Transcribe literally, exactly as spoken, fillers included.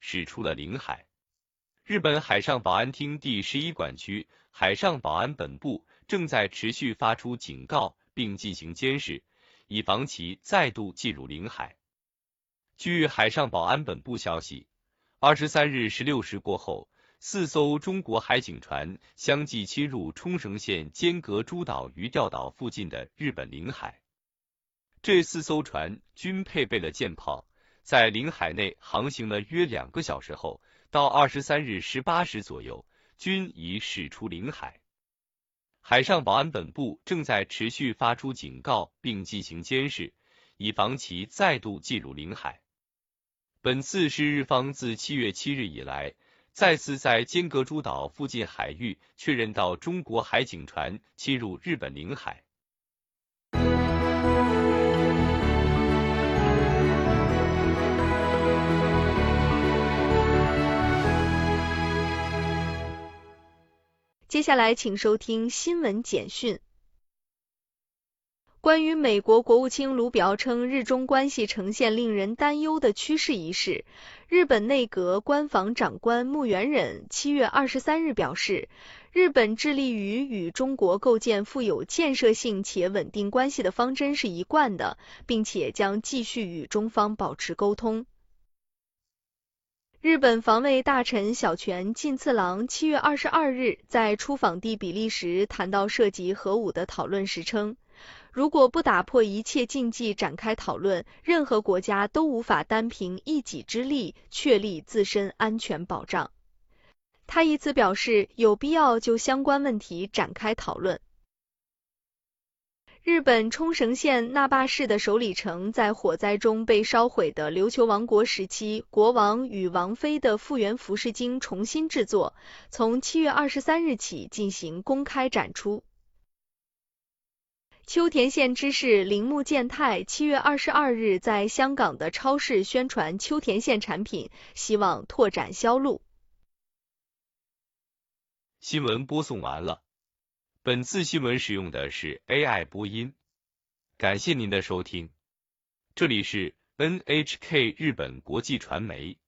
驶出了领海。日本海上保安厅第十一管区海上保安本部正在持续发出警告并进行监视，以防其再度进入领海。据海上保安本部消息，二十三日十六时过后，四艘中国海警船相继侵入冲绳县尖阁诸岛鱼钓岛附近的日本领海。这四艘船均配备了舰炮，在领海内航行了约两个小时后，到二十三日十八时左右，均已驶出领海。海上保安本部正在持续发出警告并进行监视，以防其再度进入领海。本次是日方自七月七日以来，再次在尖阁诸岛附近海域确认到中国海警船侵入日本领海。 接下来请收听新闻简讯。关于美国国务卿卢比奥称日中关系呈现令人担忧的趋势一事，日本内阁官房长官木原忍七月二十三日表示，日本致力于与中国构建富有建设性且稳定关系的方针是一贯的，并且将继续与中方保持沟通。日本防卫大臣小泉进次郎七月二十二日在出访地比利时谈到涉及核武的讨论时称，如果不打破一切禁忌展开讨论，任何国家都无法单凭一己之力确立自身安全保障。他以此表示有必要就相关问题展开讨论。日本冲绳县那霸市的首里城在火灾中被烧毁的琉球王国时期国王与王妃的复原服饰经重新制作，从七月二十三日起进行公开展出。秋田县知事铃木健太七月二十二日在香港的超市宣传秋田县产品，希望拓展销路。 新闻播送完了。本次新闻使用的是 A I 播音，感谢您的收听。这里是 N H K 日本国际传媒。